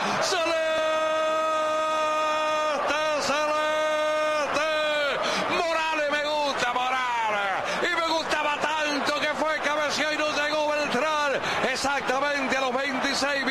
¡Celeste! ¡Celeste! Morales, me gusta Morales. Y me gustaba tanto que fue cabeceó y no llegó Beltrán. Exactamente a los 26